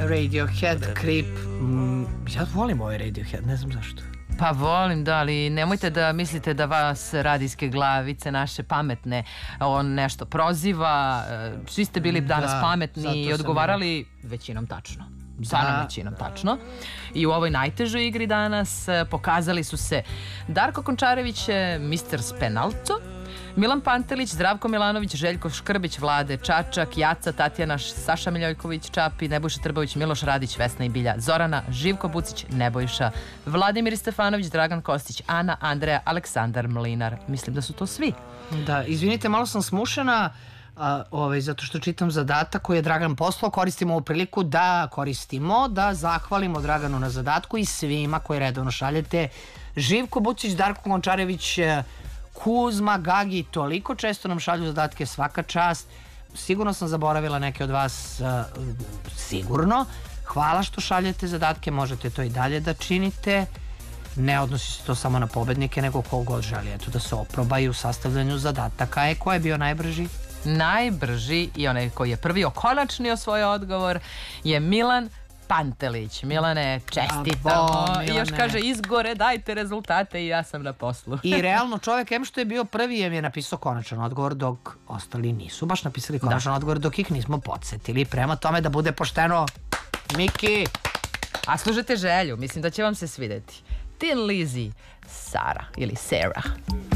Radiohead, Creep. Ja volim ovaj Radiohead, ne znam zašto. Pa volim, da, ali nemojte da mislite da vas radijske glavice naše pametne on nešto proziva. Svi ste bili danas pametni i odgovarali većinom tačno. Stvarno većinom tačno. I u ovoj najtežoj igri danas pokazali su se Darko Končarević, Mr. Spenalco, Milan Pantelić, Zdravko Milanović, Željko Škrbić, Vlade Čačak, Jaca, Tatjana, Saša Miljojković, Čapi, Nebojša Trbović, Miloš Radić, Vesna i Bilja, Zorana, Živko Bucić, Nebojša, Vladimir Stefanović, Dragan Kostić, Ana, Andreja, Aleksandar Mlinar. Mislim da su to svi. Da, izvinite, malo sam smušena, zato što čitam zadatak koji je Dragan poslao. Koristimo ovu priliku da zahvalimo Draganu na zadatku i svima koji redovno šaljete. Živko Bucić, Darko Končarević, Kuzma, Gagi, toliko često nam šalju zadatke, svaka čast. Sigurno sam zaboravila neke od vas, sigurno. Hvala što šaljete zadatke, možete to i dalje da činite. Ne odnosi se to samo na pobednike, nego kogod želi da se oprobaju u sastavljanju zadataka. Ko je bio najbrži? Najbrži i onaj koji je prvi okonačnio svoj odgovor je Milan Pantelić. Milane, čestitamo. I još kaže, izgore, dajte rezultate i ja sam na poslu. I realno čovjek, što je bio prvi, je napisao konačan odgovor, dok ostali nisu baš napisali konačan odgovor, dok ih nismo podsjetili. Prema tome, da bude pošteno, Miki. A služite želju, mislim da će vam se svideti. Tin Lizzy, Sara ili Sarah.